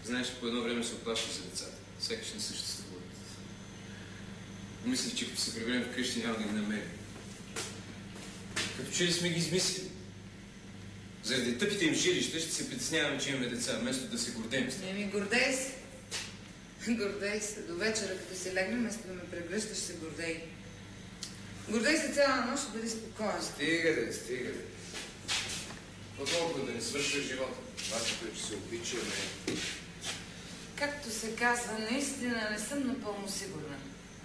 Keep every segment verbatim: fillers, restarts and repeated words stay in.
Знаеш, по едно време се оплашвах за децата. Сякаш не съществуват. Мислих, че като се приберем вкъщи, няма да ги намерим. Като че ли сме ги измислили? Заради тъпите им жилища ще се притесняваме, че имаме деца, вместо да се гордеем с това. Еми, гордей се. Гордей се. До вечера, като се легна, вместо да ме прегръщаш, се гордей. Гордей се цяла нощ, бъди спокоен. Стига де, стига де. По-толкова да не свършва живота. Важното е, че се обичаме. Както се казва, наистина не съм напълно сигурна.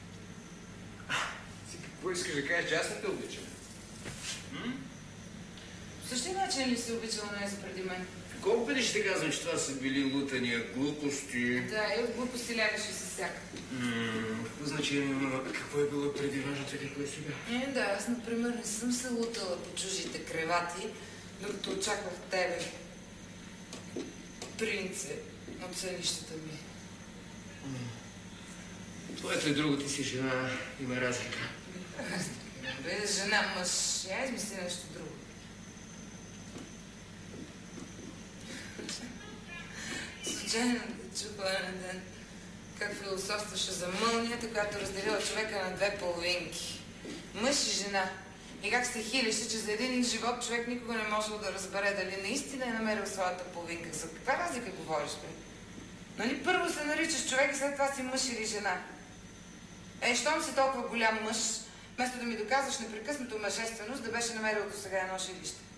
Ти какво искаш да кажеш, че аз не те обичам? М? По същия начин ли се обичала нея за преди мен? Колко пъти ще казвам, че това са били лутания, глупости? Да, и от глупости лягаш и се всяка. Какво значение има? Какво е било преди важното и какво е сега? Е, да, аз, например, не съм се лутала по чужите кревати, докато очаквах тебе, принце, от сънищата ми. Твоето е друго, ти си жена, има разлика. Бе, жена, мъж, я измисли нещо друго. Случайно да чуха един ден как философстваше за мълнията, която разделила човека на две половинки. Мъж и жена. И как се хилеше, че за един живот човек никога не можел да разбере дали наистина е намерил своята половинка. За каква разлика говориш, бе? Нали първо се наричаш човек и след това си мъж или жена? Е, щом си толкова голям мъж, вместо да ми доказваш непрекъснато мъжественост, да беше намерил до сега едно жилище.